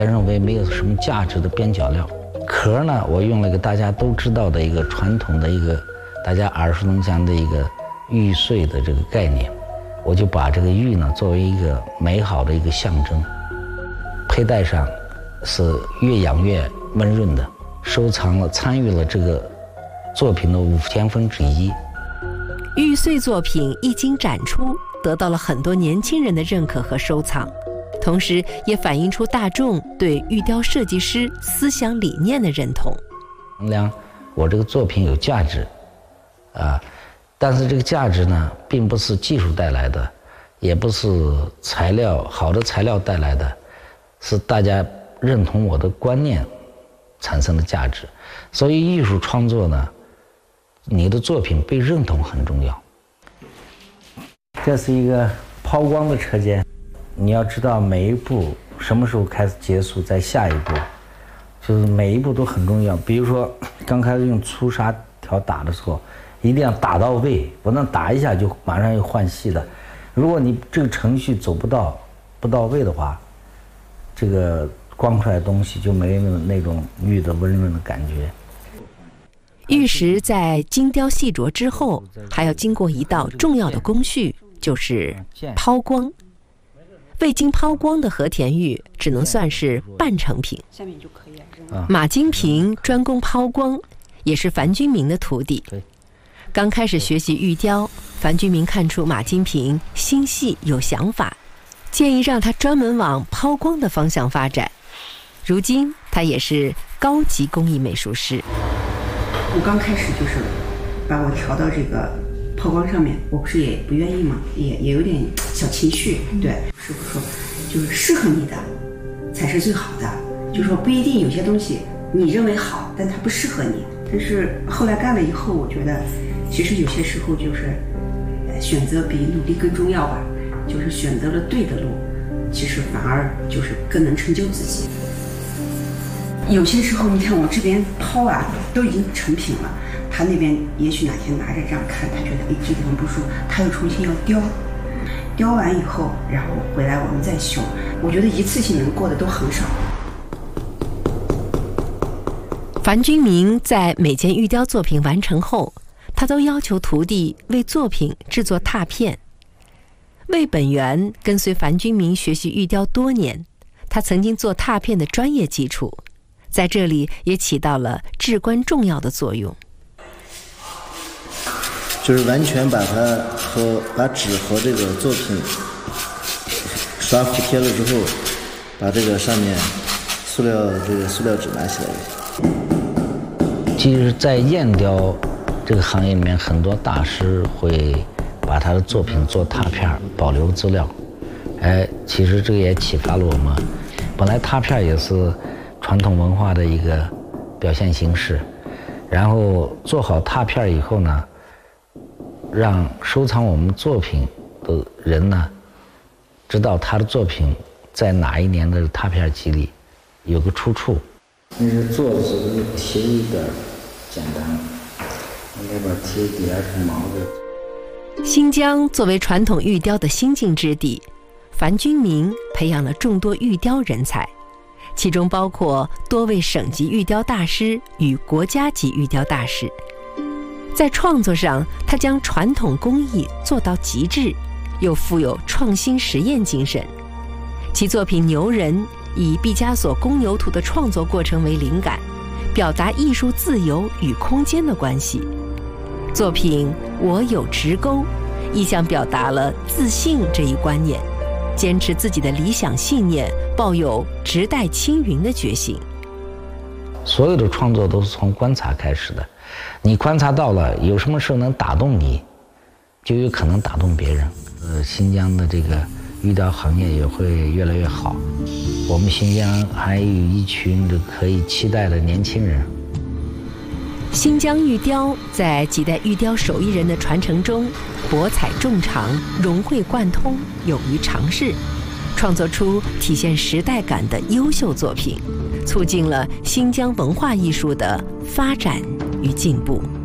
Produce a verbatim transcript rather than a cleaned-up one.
认为没有什么价值的边角料。壳呢，我用了一个大家都知道的一个传统的一个大家耳熟能详的一个玉碎的这个概念，我就把这个玉呢作为一个美好的一个象征，佩戴上是越养越温润的，收藏了参与了这个作品的五千分之一。 玉碎作品一经展出，得到了很多年轻人的认可和收藏，同时也反映出大众对玉雕设计师思想理念的认同。 衡量我这个作品有价值啊，但是这个价值呢，并不是技术带来的，也不是材料好的材料带来的，是大家认同我的观念产生的价值。所以艺术创作呢，你的作品被认同很重要。这是一个抛光的车间，你要知道每一步什么时候开始结束，在下一步，就是每一步都很重要。比如说刚开始用粗砂条打的时候，一定要打到位，不能打一下就马上又换细的。如果你这个程序走不到不到位的话，这个光出来的东西就没有那种玉的温润的感觉。 玉石在精雕细琢之后，还要经过一道重要的工序，就是抛光。未经抛光的和田玉只能算是半成品。下面就可以了。马金平专攻抛光，也是樊君明的徒弟。刚开始学习玉雕，樊君明看出马金平心细有想法，建议让他专门往抛光的方向发展。如今他也是高级工艺美术师。 我刚开始就是把我调到这个抛光上面，我不是也不愿意嘛，也也有点小情绪。对，师傅说，就是适合你的才是最好的，就是说不一定有些东西你认为好，但它不适合你。但是后来干了以后，我觉得其实有些时候就是选择比努力更重要吧，就是选择了对的路，其实反而就是更能成就自己。有些时候你看我这边抛啊都已经成品了，他那边也许哪天拿着这样看，他觉得哎这地方不舒服，他又重新要雕，雕完以后然后回来我们再修。我觉得一次性能过的都很少。 樊君明在每件玉雕作品完成后，他都要求徒弟为作品制作拓片。魏本源跟随樊君明学习玉雕多年，他曾经做拓片的专业基础，在这里也起到了至关重要的作用。 就是完全把它和把纸和这个作品刷服贴了之后，把这个上面塑料这个塑料纸拿起来。 其实在砚雕这个行业里面，很多大师会把他的作品做拓片保留资料。哎，其实这个也启发了我们。本来拓片也是传统文化的一个表现形式，然后做好拓片以后呢，让收藏我们作品的人呢知道他的作品在哪一年的拓片集里有个出处。那是做的时候贴一点简单，那边贴一点毛的。 新疆作为传统玉雕的新晋之地，樊君明培养了众多玉雕人才，其中包括多位省级玉雕大师与国家级玉雕大师。在创作上，他将传统工艺做到极致，又富有创新实验精神。其作品《牛人》以毕加索公牛图的创作过程为灵感，表达艺术自由与空间的关系。作品《我有直钩》意象表达了自信这一观念，坚持自己的理想信念，抱有直待青云的决心。 所有的创作都是从观察开始的，你观察到了有什么事能打动你，就有可能打动别人。呃，新疆的这个玉雕行业也会越来越好，我们新疆还有一群的可以期待的年轻人。 新疆玉雕在几代玉雕手艺人的传承中，博采众长，融会贯通，勇于尝试，创作出体现时代感的优秀作品，促进了新疆文化艺术的发展与进步。